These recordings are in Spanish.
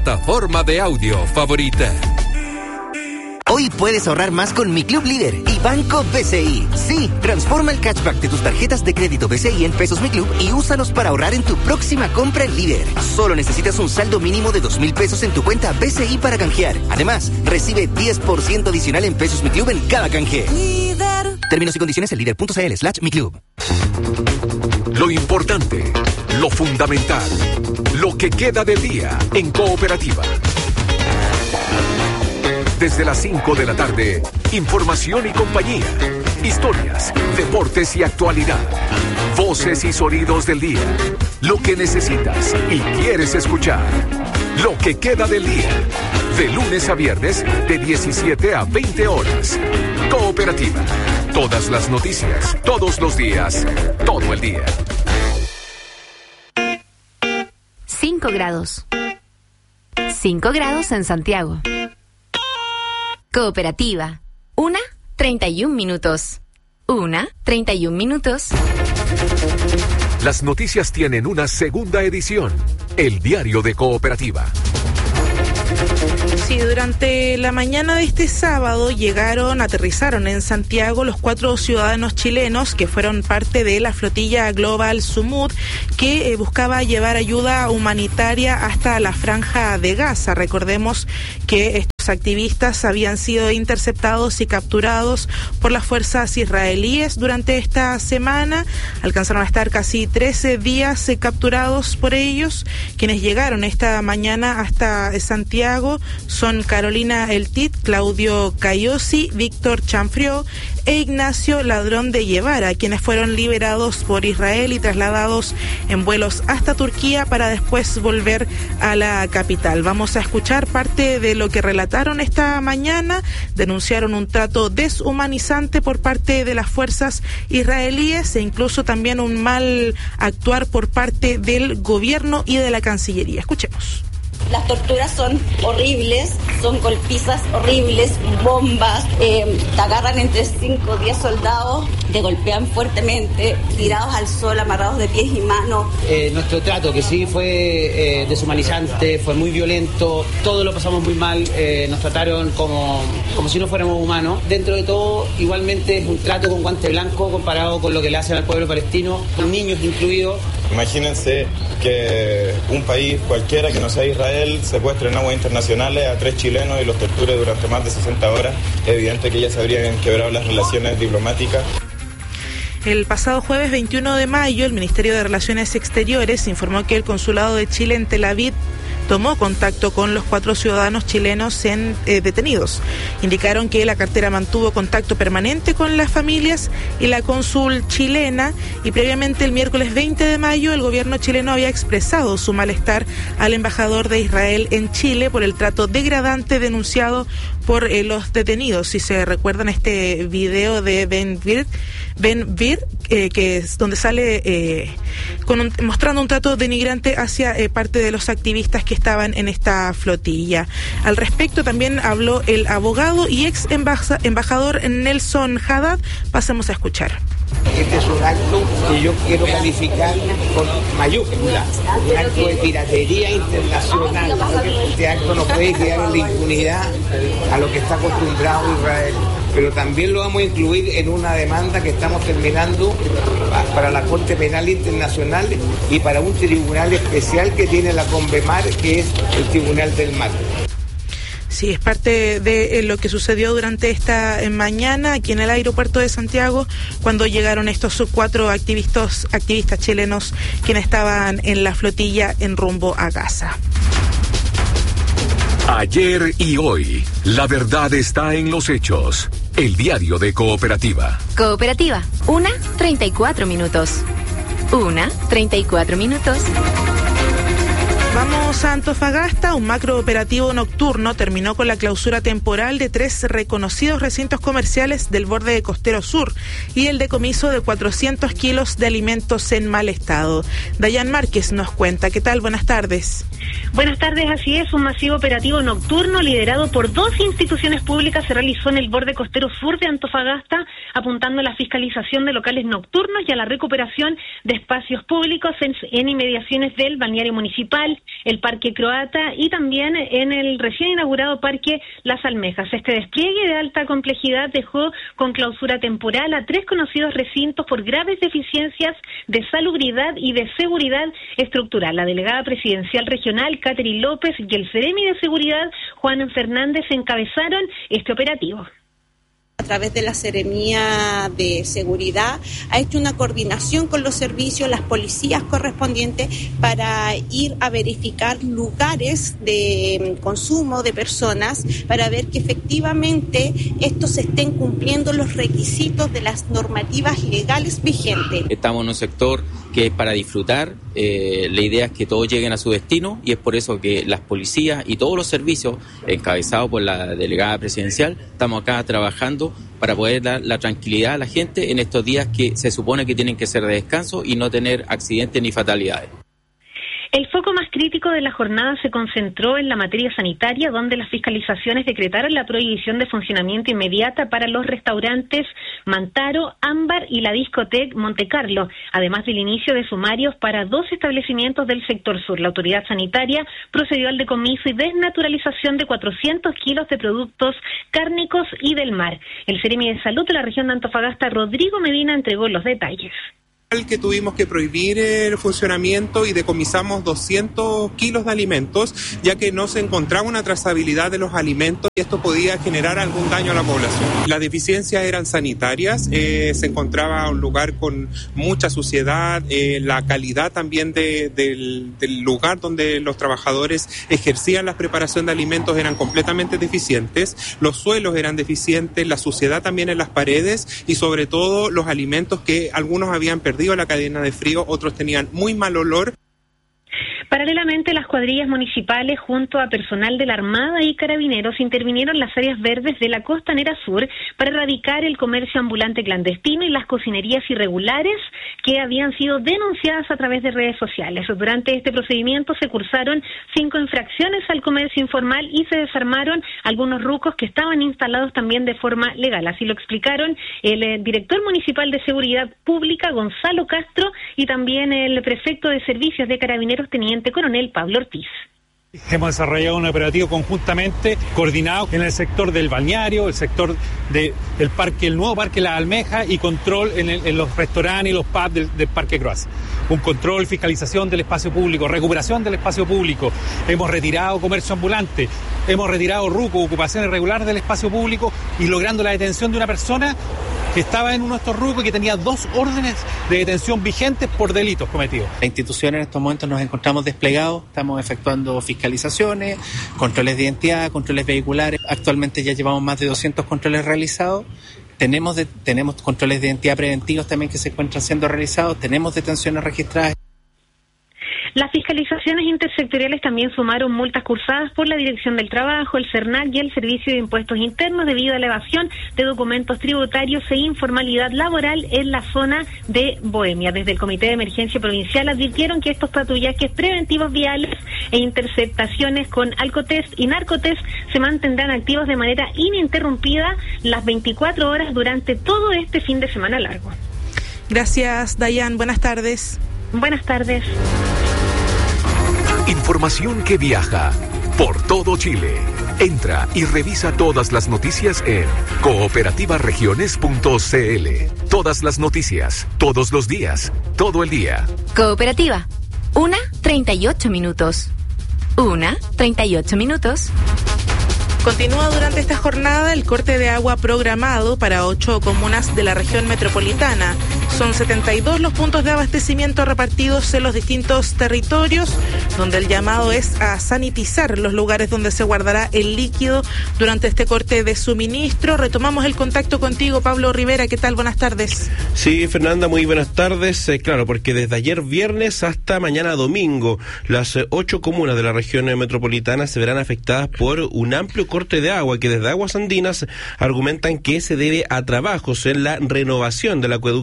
Plataforma de audio favorita. Hoy puedes ahorrar más con Mi Club Líder y Banco BCI. Sí, transforma el cashback de tus tarjetas de crédito BCI en pesos Mi Club y úsalos para ahorrar en tu próxima compra en Líder. Solo necesitas un saldo mínimo de 2,000 pesos en tu cuenta BCI para canjear. Además, recibe 10% adicional en pesos Mi Club en cada canje. Líder. Términos y condiciones en líder.cl/Mi Club. Lo importante, lo fundamental, lo que queda del día en Cooperativa. Desde las 5 de la tarde, información y compañía, historias, deportes y actualidad, voces y sonidos del día, lo que necesitas y quieres escuchar, lo que queda del día, de lunes a viernes, de 17 a 20 horas. Cooperativa, todas las noticias, todos los días, todo el día. 5 grados. 5 grados en Santiago. Cooperativa. 1:31 minutos. 1:31 minutos. Las noticias tienen una segunda edición. El diario de Cooperativa. Sí, durante la mañana de este sábado aterrizaron en Santiago los 4 ciudadanos chilenos que fueron parte de la flotilla Global Sumud que buscaba llevar ayuda humanitaria hasta la Franja de Gaza. Recordemos que estos activistas habían sido interceptados y capturados por las fuerzas israelíes durante esta semana. Alcanzaron a estar casi 13 días capturados por ellos. Quienes llegaron esta mañana hasta Santiago son Carolina Eltit, Claudio Cayosi, Víctor Chanfrió e Ignacio Ladrón de Guevara, quienes fueron liberados por Israel y trasladados en vuelos hasta Turquía para después volver a la capital. Vamos a escuchar parte de lo que relataron esta mañana. Denunciaron un trato deshumanizante por parte de las fuerzas israelíes e incluso también un mal actuar por parte del gobierno y de la Cancillería. Escuchemos. Las torturas son horribles, son golpizas horribles, bombas, te agarran entre 5 o 10 soldados, te golpean fuertemente, tirados al sol, amarrados de pies y manos. Nuestro trato, que sí fue deshumanizante, fue muy violento, todo lo pasamos muy mal, nos trataron como si no fuéramos humanos. Dentro de todo, igualmente es un trato con guante blanco comparado con lo que le hacen al pueblo palestino, con niños incluidos. Imagínense que un país cualquiera que no sea Israel secuestre en aguas internacionales a 3 chilenos y los torture durante más de 60 horas. Es evidente que ya se habrían quebrado las relaciones diplomáticas. El pasado jueves 21 de mayo, el Ministerio de Relaciones Exteriores informó que el Consulado de Chile en Tel Aviv tomó contacto con los 4 ciudadanos chilenos detenidos. Indicaron que la cartera mantuvo contacto permanente con las familias y la cónsul chilena, y previamente el miércoles 20 de mayo el gobierno chileno había expresado su malestar al embajador de Israel en Chile por el trato degradante denunciado por los detenidos. Si se recuerdan este video de Ben Gvir, que es donde sale mostrando un trato denigrante hacia parte de los activistas que estaban en esta flotilla. Al respecto también habló el abogado y ex embajador Nelson Haddad. Pasemos a escuchar. Este es un acto que yo quiero calificar con mayúsculas, un acto de piratería internacional. Este acto no puede quedar en la impunidad a lo que está acostumbrado Israel, pero también lo vamos a incluir en una demanda que estamos terminando para la Corte Penal Internacional y para un tribunal especial que tiene la CONVEMAR, que es el Tribunal del Mar. Sí, es parte de lo que sucedió durante esta mañana aquí en el aeropuerto de Santiago, cuando llegaron estos 4 activistas chilenos quienes estaban en la flotilla en rumbo a Gaza. Ayer y hoy, la verdad está en los hechos. El diario de Cooperativa. Cooperativa, 1:34 minutos. 1:34 minutos. Vamos a Antofagasta. Un macrooperativo nocturno terminó con la clausura temporal de 3 reconocidos recintos comerciales del borde costero sur y el decomiso de 400 kilos de alimentos en mal estado. Dayan Márquez nos cuenta. ¿Qué tal? Buenas tardes. Buenas tardes, así es. Un masivo operativo nocturno liderado por 2 instituciones públicas se realizó en el borde costero sur de Antofagasta, apuntando a la fiscalización de locales nocturnos y a la recuperación de espacios públicos en inmediaciones del balneario municipal, el Parque Croata y también en el recién inaugurado Parque Las Almejas. Este despliegue de alta complejidad dejó con clausura temporal a 3 conocidos recintos por graves deficiencias de salubridad y de seguridad estructural. La delegada presidencial regional, Catherine López, y el Seremi de Seguridad, Juan Fernández, encabezaron este operativo. A través de la Seremía de Seguridad ha hecho una coordinación con los servicios, las policías correspondientes, para ir a verificar lugares de consumo de personas, para ver que efectivamente estos estén cumpliendo los requisitos de las normativas legales vigentes. Estamos en un sector que es para disfrutar, la idea es que todos lleguen a su destino y es por eso que las policías y todos los servicios, encabezados por la delegada presidencial, estamos acá trabajando para poder dar la tranquilidad a la gente en estos días que se supone que tienen que ser de descanso y no tener accidentes ni fatalidades. El foco más crítico de la jornada se concentró en la materia sanitaria, donde las fiscalizaciones decretaron la prohibición de funcionamiento inmediata para los restaurantes Mantaro, Ámbar y la discoteca Monte Carlo, además del inicio de sumarios para 2 establecimientos del sector sur. La autoridad sanitaria procedió al decomiso y desnaturalización de 400 kilos de productos cárnicos y del mar. El Seremi de Salud de la región de Antofagasta, Rodrigo Medina, entregó los detalles. Que tuvimos que prohibir el funcionamiento y decomisamos 200 kilos de alimentos, ya que no se encontraba una trazabilidad de los alimentos y esto podía generar algún daño a la población. Las deficiencias eran sanitarias, se encontraba un lugar con mucha suciedad, la calidad también del lugar donde los trabajadores ejercían la preparación de alimentos eran completamente deficientes, los suelos eran deficientes, la suciedad también en las paredes y sobre todo los alimentos que algunos habían perdido la cadena de frío, otros tenían muy mal olor. Paralelamente, las cuadrillas municipales junto a personal de la Armada y Carabineros intervinieron en las áreas verdes de la Costanera Sur para erradicar el comercio ambulante clandestino y las cocinerías irregulares que habían sido denunciadas a través de redes sociales. Durante este procedimiento se cursaron 5 infracciones al comercio informal y se desarmaron algunos rucos que estaban instalados también de forma legal. Así lo explicaron el director municipal de Seguridad Pública, Gonzalo Castro, y también el prefecto de Servicios de Carabineros, Teniente Coronel Pablo Ortiz. Hemos desarrollado un operativo conjuntamente coordinado en el sector del balneario, el sector del parque, el nuevo Parque Las Almejas y control en los restaurantes y los pubs del Parque Croacia. Un control, fiscalización del espacio público, recuperación del espacio público. Hemos retirado comercio ambulante, hemos retirado ruco, ocupación irregular del espacio público y logrando la detención de una persona que estaba en uno de estos rucos y que tenía 2 órdenes de detención vigentes por delitos cometidos. La institución en estos momentos nos encontramos desplegados, estamos efectuando fiscalizaciones, controles de identidad, controles vehiculares. Actualmente ya llevamos más de 200 controles realizados. Tenemos controles de identidad preventivos también que se encuentran siendo realizados. Tenemos detenciones registradas. Las fiscalizaciones intersectoriales también sumaron multas cursadas por la Dirección del Trabajo, el CERNAC y el Servicio de Impuestos Internos debido a la evasión de documentos tributarios e informalidad laboral en la zona de Bohemia. Desde el Comité de Emergencia Provincial advirtieron que estos patrullajes preventivos viales e interceptaciones con alcotest y narcotest se mantendrán activos de manera ininterrumpida las 24 horas durante todo este fin de semana largo. Gracias, Dayan. Buenas tardes. Buenas tardes. Información que viaja por todo Chile. Entra y revisa todas las noticias en cooperativaregiones.cl. Todas las noticias, todos los días, todo el día. Cooperativa. 1:38 minutos. 1:38 minutos. Continúa durante esta jornada el corte de agua programado para 8 comunas de la región metropolitana. Son 72 los puntos de abastecimiento repartidos en los distintos territorios, donde el llamado es a sanitizar los lugares donde se guardará el líquido durante este corte de suministro. Retomamos el contacto contigo, Pablo Rivera. ¿Qué tal? Buenas tardes. Sí, Fernanda, muy buenas tardes. Claro, porque desde ayer viernes hasta mañana domingo, las 8 comunas de la región metropolitana se verán afectadas por un amplio corte de agua que desde Aguas Andinas argumentan que se debe a trabajos en la renovación del acueducto paralelo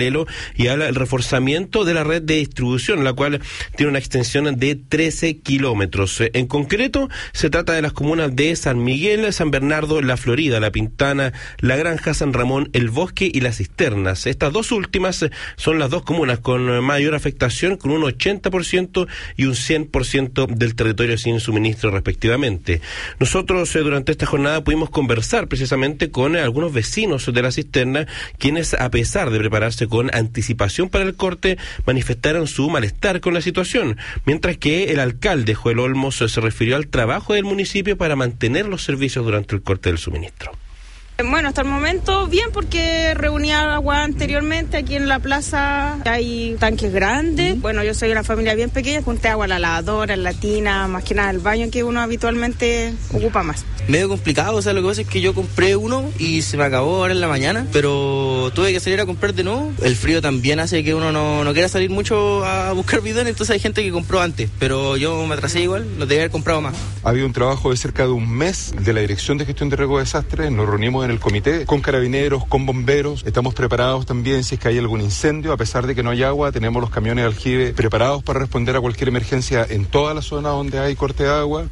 paralelo y al reforzamiento de la red de distribución, la cual tiene una extensión de 13 kilómetros. En concreto, se trata de las comunas de San Miguel, San Bernardo, La Florida, La Pintana, La Granja, San Ramón, El Bosque y Las Cisternas. Estas dos últimas son las dos comunas con mayor afectación, con un 80% y un 100% del territorio sin suministro respectivamente. Nosotros durante esta jornada pudimos conversar precisamente con algunos vecinos de La Cisterna, quienes, a pesar de prepararse con anticipación para el corte, manifestaron su malestar con la situación, mientras que el alcalde Joel Olmos se refirió al trabajo del municipio para mantener los servicios durante el corte del suministro. Bueno, hasta el momento bien, porque reunía agua anteriormente aquí en la plaza, hay tanques grandes. Bueno, yo soy una familia bien pequeña, junté agua a la lavadora, en la tina, más que nada el baño que uno habitualmente ocupa más. Medio complicado, o sea, lo que pasa es que yo compré uno y se me acabó ahora en la mañana, pero tuve que salir a comprar de nuevo. El frío también hace que uno no quiera salir mucho a buscar bidones, entonces hay gente que compró antes, pero yo me atrasé igual, lo debía haber comprado más. Ha habido un trabajo de cerca de un mes de la Dirección de Gestión de Riesgo de Desastres, nos reunimos en el comité con carabineros, con bomberos, estamos preparados también si es que hay algún incendio, a pesar de que no hay agua, tenemos los camiones de aljibe preparados para responder a cualquier emergencia en toda la zona donde hay corte de agua.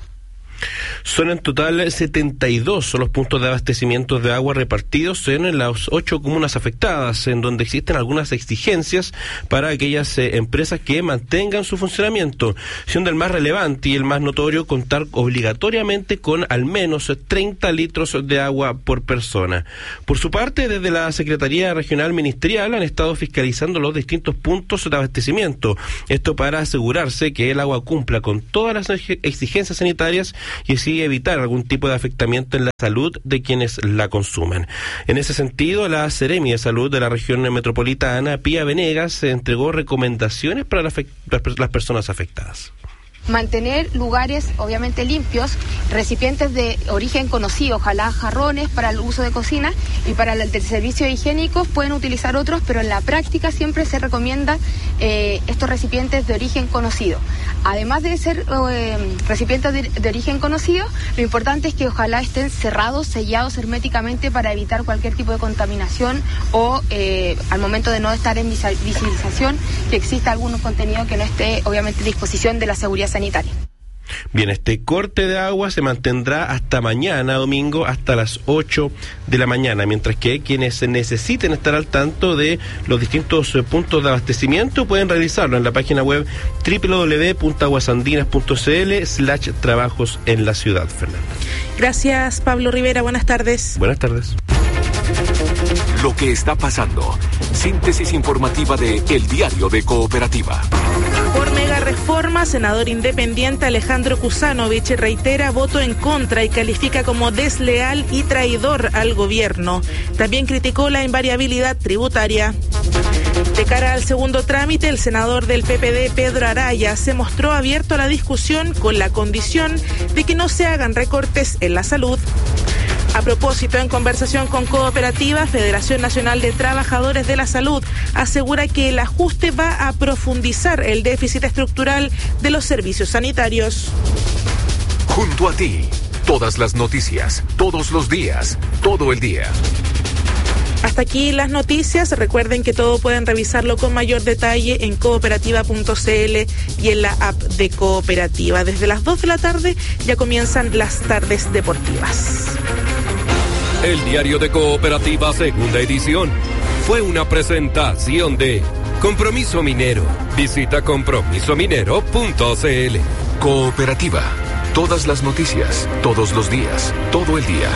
Son en total 72 los puntos de abastecimiento de agua repartidos en las 8 comunas afectadas, en donde existen algunas exigencias para aquellas empresas que mantengan su funcionamiento, siendo el más relevante y el más notorio contar obligatoriamente con al menos 30 litros de agua por persona. Por su parte, desde la Secretaría Regional Ministerial han estado fiscalizando los distintos puntos de abastecimiento, esto para asegurarse que el agua cumpla con todas las exigencias sanitarias y así evitar algún tipo de afectamiento en la salud de quienes la consumen. En ese sentido, la Seremi de Salud de la región metropolitana, Pía Venegas, entregó recomendaciones para las personas afectadas. Mantener lugares obviamente limpios, recipientes de origen conocido, ojalá jarrones para el uso de cocina, y para el servicio higiénico pueden utilizar otros, pero en la práctica siempre se recomienda estos recipientes de origen conocido. Además de ser recipientes de origen conocido, lo importante es que ojalá estén cerrados, sellados herméticamente para evitar cualquier tipo de contaminación o al momento de no estar en visibilización, que exista algún contenido que no esté obviamente a disposición de la seguridad sanitaria. Bien, este corte de agua se mantendrá hasta mañana, domingo, hasta las 8 de la mañana, mientras que quienes necesiten estar al tanto de los distintos puntos de abastecimiento pueden realizarlo en la página web www.aguasandinas.cl/trabajos en la ciudad. Fernanda. Gracias, Pablo Rivera. Buenas tardes. Buenas tardes. Lo que está pasando. Síntesis informativa de El Diario de Cooperativa. Por mega reforma, senador independiente Alejandro Kusanovich reitera voto en contra y califica como desleal y traidor al gobierno. También criticó la invariabilidad tributaria. De cara al segundo trámite, el senador del PPD, Pedro Araya, se mostró abierto a la discusión con la condición de que no se hagan recortes en la salud. A propósito, en conversación con Cooperativa, Federación Nacional de Trabajadores de la Salud asegura que el ajuste va a profundizar el déficit estructural de los servicios sanitarios. Junto a ti, todas las noticias, todos los días, todo el día. Hasta aquí las noticias. Recuerden que todo pueden revisarlo con mayor detalle en cooperativa.cl y en la app de Cooperativa. Desde las 2 de la tarde ya comienzan las tardes deportivas. El Diario de Cooperativa, segunda edición. Fue una presentación de Compromiso Minero. Visita compromisominero.cl. Cooperativa. Todas las noticias, todos los días, todo el día.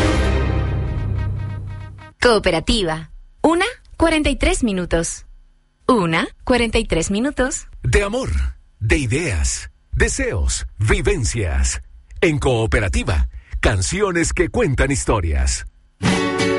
Cooperativa. 1:43 minutos. 1:43 minutos. De amor, de ideas, deseos, vivencias. En Cooperativa, canciones que cuentan historias.